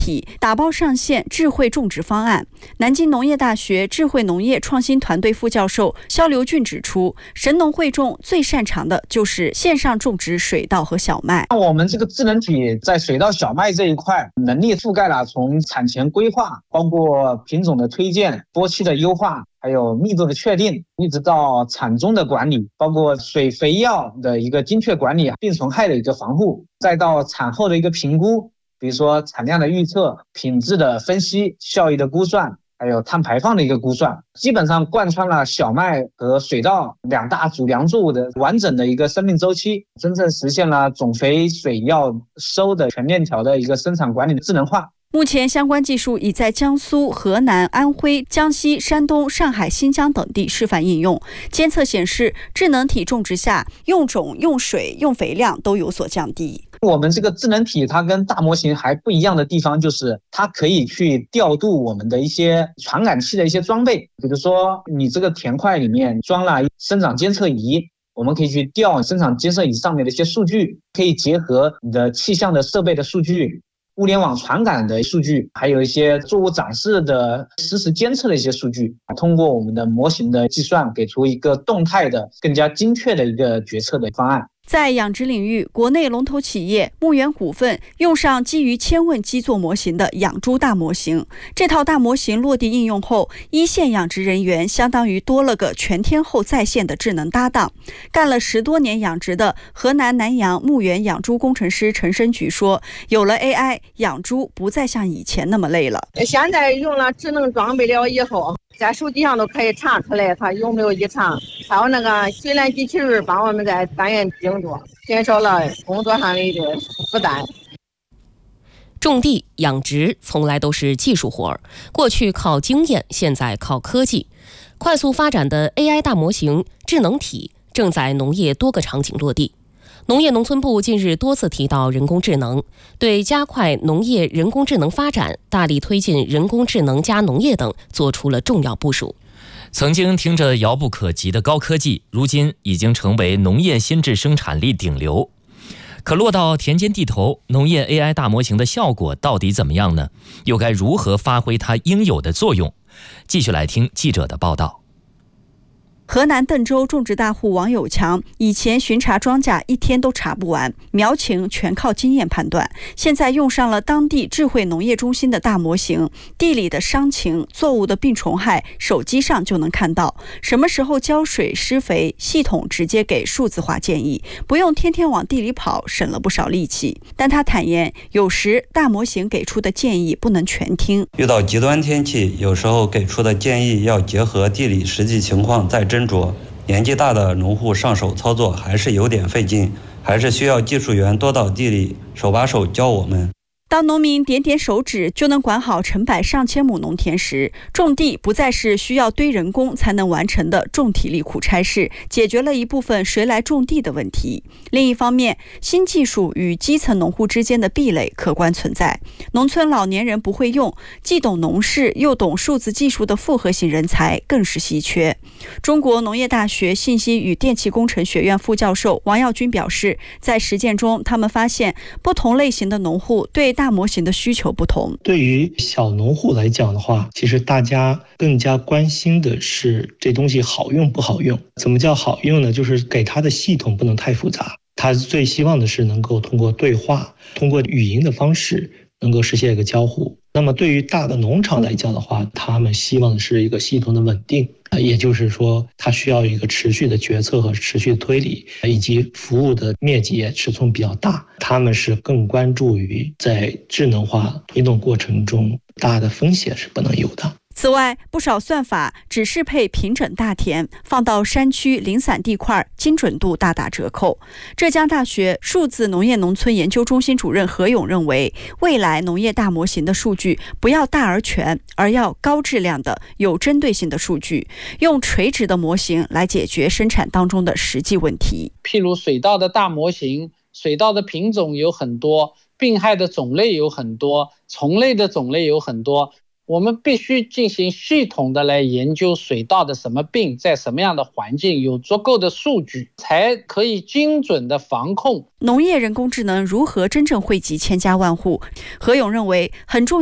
打包上线智慧种植方案。南京农业大学智慧农业创新团队副教授肖刘俊指出，神农汇种最擅长的就是线上种植水稻和小麦。 我们这个智能体在水稻、小麦这一块能力覆盖了从产前规划，包括品种的推荐、播期的优化，还有密度的确定，一直到产中的管理，包括水肥药的一个精确管理，病虫害的一个防护，再到产后的一个评估，比如说产量的预测、品质的分析、效益的估算，还有碳排放的一个估算，基本上贯穿了小麦和水稻两大主粮作物的完整的一个生命周期，真正实现了种肥、水药、收的全链条的一个生产管理的智能化。 目前相关技术已在江苏、河南、安徽、江西、山东、上海、新疆等地示范应用。监测显示，智能体种植下用种、用水、用肥量都有所降低。 我们这个智能体它跟大模型还不一样的地方，就是它可以去调度我们的一些传感器的一些装备，比如说你这个田块里面装了生长监测仪，我们可以去调生长监测仪上面的一些数据，可以结合你的气象的设备的数据、物联网传感的数据，还有一些作物长势的实时监测的一些数据，通过我们的模型的计算，给出一个动态的、更加精确的一个决策的方案。 在养殖领域，国内龙头企业牧原股份用上基于千问基座模型的养猪大模型。这套大模型落地应用后，一线养殖人员相当于多了个全天候在线的智能搭档。干了10多年养殖的河南南阳牧原养猪工程师陈申菊说，有了 AI， 养猪不再像以前那么累了。 现在用了智能装备了以后，在手机上都可以查出来它有没有异常，还有那个水缆机器人帮我们在单元精度，减少了工作上的一个负担。 种地养殖从来都是技术活儿，过去靠经验，现在靠科技。快速发展的 AI 大模型智能体正在农业多个场景落地。农业农村部近日多次提到人工智能，对加快农业人工智能发展、大力推进人工智能加农业等做出了重要部署。 曾经听着遥不可及的高科技，如今已经成为农业新质生产力顶流。可落到田间地头，农业 AI 大模型的效果到底怎么样呢？又该如何发挥它应有的作用？继续来听记者的报道。 河南邓州种植大户王有强以前巡查庄稼一天都查不完，苗情全靠经验判断。现在用上了当地智慧农业中心的大模型，地里的伤情、作物的病虫害，手机上就能看到。什么时候浇水、施肥，系统直接给数字化建议，不用天天往地里跑，省了不少力气。但他坦言，有时大模型给出的建议不能全听。 遇到极端天气，有时候给出的建议要结合地理实际情况再斟酌。年纪大的农户上手操作还是有点费劲，还是需要技术员多到地里手把手教我们。 当农民点点手指就能管好成百上千亩农田时，种地不再是需要堆人工才能完成的重体力苦差事，解决了一部分谁来种地的问题。另一方面，新技术与基层农户之间的壁垒客观存在。农村老年人不会用，既懂农事又懂数字技术的复合型人才更是稀缺。中国农业大学信息与电气工程学院副教授王耀军表示，在实践中，他们发现不同类型的农户对大模型的需求不同。 对于小农户来讲的话，其实大家更加关心的是这东西好用不好用。怎么叫好用呢？就是给它的系统不能太复杂，他最希望的是能够通过对话，通过语音的方式能够实现一个交互。那么对于大的农场来讲的话，他们希望的是一个系统的稳定，也就是说它需要一个持续的决策和持续的推理，以及服务的面积也尺寸比较大。他们是更关注于在智能化推动过程中大的风险是不能有的。 此外，不少算法只适配平整大田，放到山区零散地块，精准度大打折扣。浙江大学数字农业农村研究中心主任何勇认为，未来农业大模型的数据不要大而全，而要高质量的、有针对性的数据，用垂直的模型来解决生产当中的实际问题。 譬如水稻的大模型，水稻的品种有很多，病害的种类有很多，虫类的种类有很多。 我们必须进行系统的来研究水稻的什么病在什么样的环境，有足够的数据，才可以精准的防控。 农业人工智能如何真正惠及千家万户？何勇认为很重要。